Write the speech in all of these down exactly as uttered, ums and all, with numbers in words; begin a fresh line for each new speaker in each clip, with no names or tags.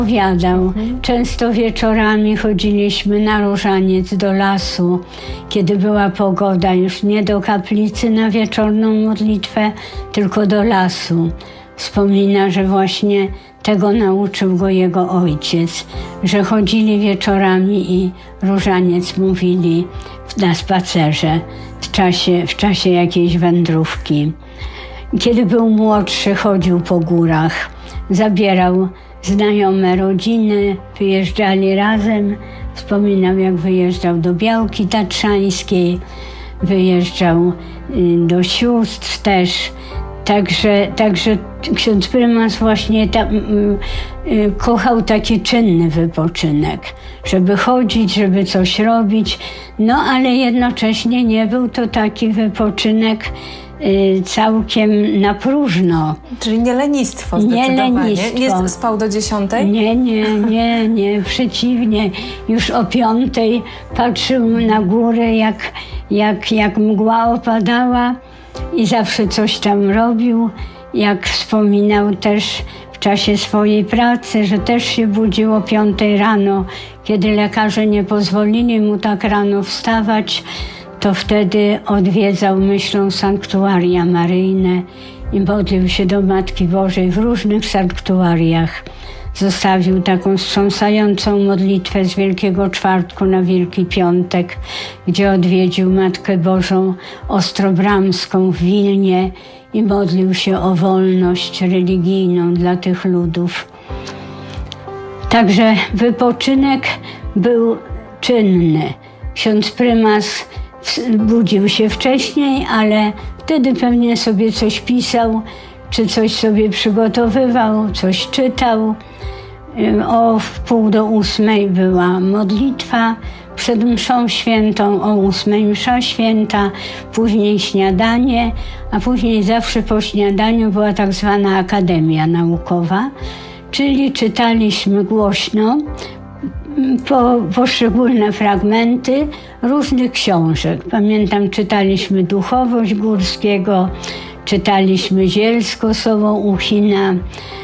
Opowiadał. Często wieczorami chodziliśmy na różaniec do lasu, kiedy była pogoda, już nie do kaplicy na wieczorną modlitwę, tylko do lasu. Wspomina, że właśnie tego nauczył go jego ojciec, że chodzili wieczorami i różaniec mówili na spacerze w czasie, w czasie jakiejś wędrówki. Kiedy był młodszy, chodził po górach, zabierał znajome rodziny, wyjeżdżali razem. Wspominał, jak wyjeżdżał do Białki Tatrzańskiej, wyjeżdżał do sióstr też. Także, także ksiądz prymas właśnie ta, y, y, kochał taki czynny wypoczynek, żeby chodzić, żeby coś robić, no ale jednocześnie nie był to taki wypoczynek y, całkiem na próżno.
Czyli nie lenistwo zdecydowanie?
Nie lenistwo.
Nie spał do dziesiątej?
Nie, nie, nie, nie, przeciwnie. Już o piątej patrzył na górę, jak, jak, jak mgła opadała i zawsze coś tam robił. Jak wspominał też w czasie swojej pracy, że też się budził o piątej rano, kiedy lekarze nie pozwolili mu tak rano wstawać, to wtedy odwiedzał myślą sanktuaria maryjne i modlił się do Matki Bożej w różnych sanktuariach. Zostawił taką wstrząsającą modlitwę z Wielkiego Czwartku na Wielki Piątek, gdzie odwiedził Matkę Bożą Ostrobramską w Wilnie i modlił się o wolność religijną dla tych ludów. Także wypoczynek był czynny. Ksiądz prymas budził się wcześniej, ale wtedy pewnie sobie coś pisał, czy coś sobie przygotowywał, coś czytał. O wpół do ósmej była modlitwa, przed mszą świętą o ósmej msza święta, później śniadanie, a później zawsze po śniadaniu była tak zwana akademia naukowa, czyli czytaliśmy głośno po, poszczególne fragmenty różnych książek. Pamiętam, czytaliśmy Duchowość Górskiego, czytaliśmy Zielsko Sowołuchina,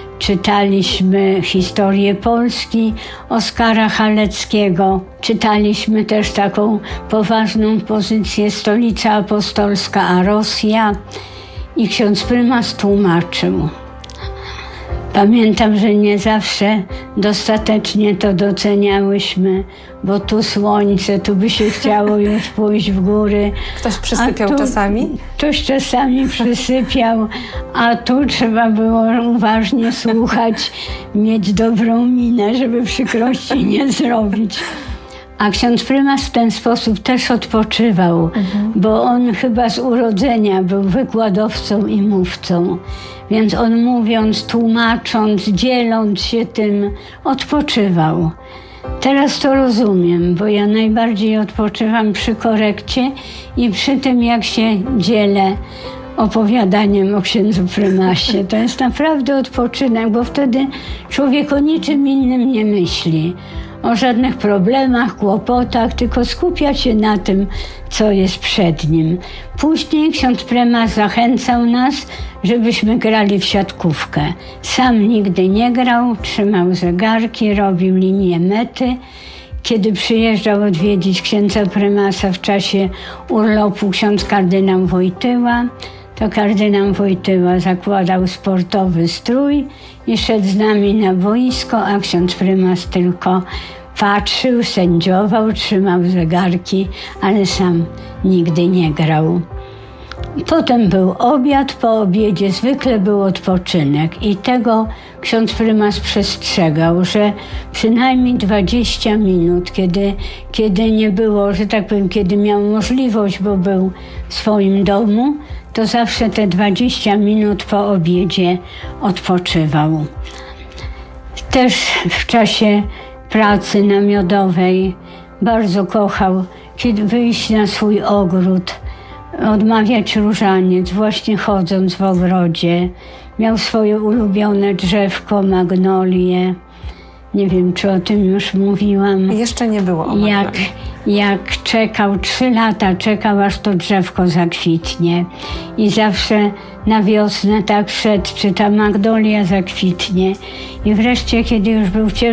czytaliśmy historię Polski Oskara Haleckiego, czytaliśmy też taką poważną pozycję Stolica Apostolska a Rosja i ksiądz prymas tłumaczył. Pamiętam, że nie zawsze dostatecznie to doceniałyśmy, bo tu słońce, tu by się chciało już pójść w góry.
Ktoś przysypiał
tu,
czasami?
Ktoś czasami przysypiał, a tu trzeba było uważnie słuchać, mieć dobrą minę, żeby przykrości nie zrobić. A ksiądz prymas w ten sposób też odpoczywał, mhm. bo on chyba z urodzenia był wykładowcą i mówcą. Więc on mówiąc, tłumacząc, dzieląc się tym, odpoczywał. Teraz to rozumiem, bo ja najbardziej odpoczywam przy korekcie i przy tym, jak się dzielę opowiadaniem o księdzu prymasie. To jest naprawdę odpoczynek, bo wtedy człowiek o niczym innym nie myśli. O żadnych problemach, kłopotach, tylko skupia się na tym, co jest przed nim. Później ksiądz prymas zachęcał nas, żebyśmy grali w siatkówkę. Sam nigdy nie grał, trzymał zegarki, robił linię mety. Kiedy przyjeżdżał odwiedzić księdza prymasa w czasie urlopu ksiądz kardynał Wojtyła, to kardynał Wojtyła zakładał sportowy strój i szedł z nami na boisko, a ksiądz prymas tylko patrzył, sędziował, trzymał zegarki, ale sam nigdy nie grał. Potem był obiad, po obiedzie zwykle był odpoczynek i tego ksiądz prymas przestrzegał, że przynajmniej dwadzieścia minut, kiedy, kiedy nie było, że tak powiem, kiedy miał możliwość, bo był w swoim domu, to zawsze te dwadzieścia minut po obiedzie odpoczywał. Też w czasie pracy namiotowej bardzo kochał, kiedy wyjść na swój ogród, odmawiać różaniec, właśnie chodząc w ogrodzie. Miał swoje ulubione drzewko, magnolię. Nie wiem, czy o tym już mówiłam.
Jeszcze nie było o magnolii.
Jak, jak czekał, trzy lata czekał, aż to drzewko zakwitnie. I zawsze na wiosnę tak szedł, czy ta magnolia zakwitnie. I wreszcie, kiedy już był ciężki